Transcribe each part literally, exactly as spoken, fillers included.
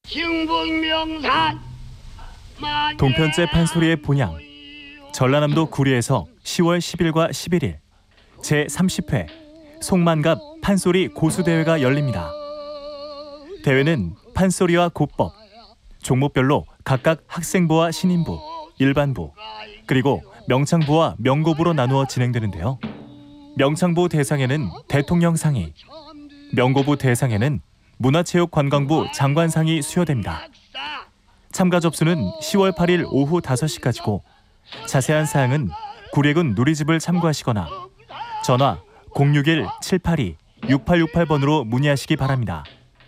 충북명산 동편제 판소리의 본향, 전라남도 구리에서 시월 십일과 십일일 제삼십 회 송만갑 판소리 고수대회가 열립니다. 대회는 판소리와 고법, 종목별로 각각 학생부와 신인부, 일반부, 그리고 명창부와 명고부로 나누어 진행되는데요. 명창부 대상에는 대통령상이, 명고부 대상에는 문화체육관광부 장관상이 수여됩니다. 참가 접수는 시월 팔일 오후 다섯 시까지고 자세한 사항은 구례군 누리집을 참고하시거나 전화 공육일 칠팔이 육팔육팔 번으로 문의하시기 바랍니다.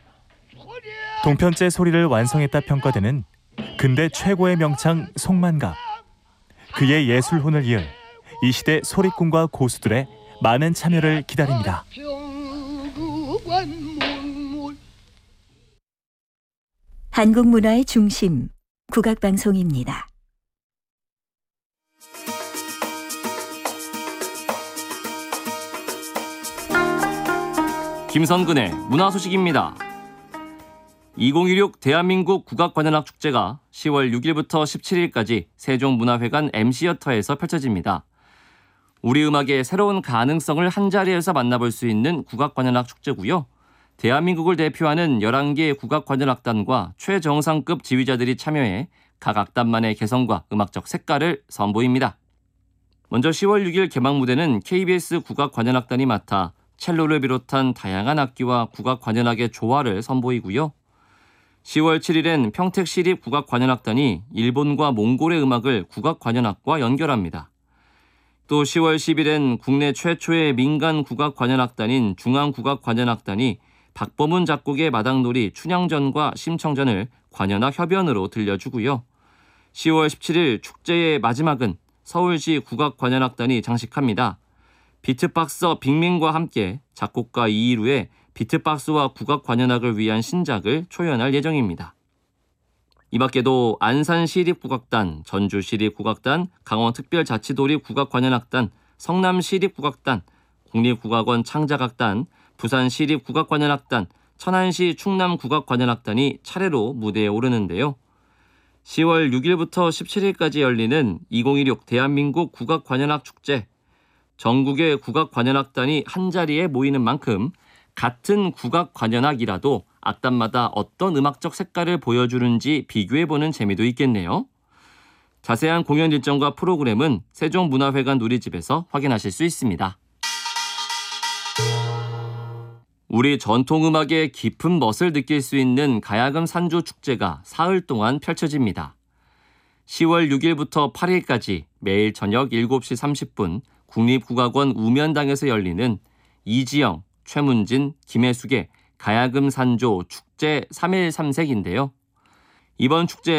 동편제 소리를 완성했다 평가되는 근대 최고의 명창 송만갑, 그의 예술혼을 이을 이 시대 소리꾼과 고수들의 많은 참여를 기다립니다. 한국 문화의 중심, 국악방송입니다. 김선근의 문화 소식입니다. 이천이십육 대한민국 국악관현악 축제가 시월 육일부터 십칠일까지 세종문화회관 엠시어터에서 펼쳐집니다. 우리 음악의 새로운 가능성을 한자리에서 만나볼 수 있는 국악관현악 축제고요. 대한민국을 대표하는 열한 개 국악관현악단과 최정상급 지휘자들이 참여해 각 악단만의 개성과 음악적 색깔을 선보입니다. 먼저 시월 육일 개막 무대는 케이비에스 국악관현악단이 맡아 첼로를 비롯한 다양한 악기와 국악관현악의 조화를 선보이고요. 시월 칠일엔 평택시립국악관현악단이 일본과 몽골의 음악을 국악관현악과 연결합니다. 또 시월 십일엔 국내 최초의 민간 국악관현악단인 중앙국악관현악단이 박범훈 작곡의 마당놀이 춘향전과 심청전을 관현악 협연으로 들려주고요. 시월 십칠일 축제의 마지막은 서울시 국악관현악단이 장식합니다. 비트박서 빅민과 함께 작곡가 이일우의 비트박스와 국악관현악을 위한 신작을 초연할 예정입니다. 이 밖에도 안산시립국악단, 전주시립국악단, 강원특별자치도립 국악관현악단, 성남시립국악단, 국립국악원 창작악단, 부산시립국악관현악단, 천안시 충남국악관현악단이 차례로 무대에 오르는데요. 시월 육일부터 십칠일까지 열리는 이천이십육 대한민국 국악관현악 축제. 전국의 국악관현악단이 한자리에 모이는 만큼 같은 국악관현악이라도 악단마다 어떤 음악적 색깔을 보여주는지 비교해보는 재미도 있겠네요. 자세한 공연 일정과 프로그램은 세종문화회관 누리집에서 확인하실 수 있습니다. 우리 전통음악의 깊은 멋을 느낄 수 있는 가야금 산조 축제가 사흘 동안 펼쳐집니다. 시월 육일부터 팔일까지 매일 저녁 일곱 시 삼십 분 국립국악원 우면당에서 열리는 이지영, 최문진, 김혜숙의 가야금 산조 축제 삼 일 삼 색인데요. 이번 축제